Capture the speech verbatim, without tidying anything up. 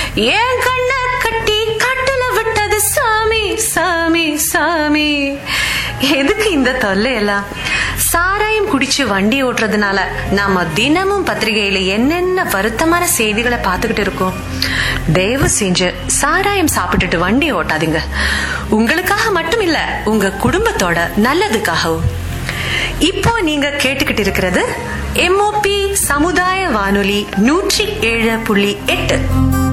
ஏன் கண்ண கட்டி காட்டுல விட்டது சாமி சாமி சாமி. எதுக்கு இந்த தொல்லை எல்லாம்? சாராயம் குடிச்சு வண்டி ஓட்டுறதுனால நாம தினமும் பத்திரிகையில என்னென்ன வருத்தமான செய்திகளை பாத்துக்கிட்டு இருக்கோம். தயவு செஞ்சு சாராயம் சாப்பிட்டுட்டு வண்டி ஓட்டாதீங்க. உங்களுக்காக மட்டும் இல்ல, உங்க குடும்பத்தோட நல்லதுக்காகவும். இப்போ நீங்க கேட்டுக்கிட்டு இருக்கிறது எம்ஓபி சமுதாய வானொலி நூற்றி ஏழு புள்ளி எட்டு.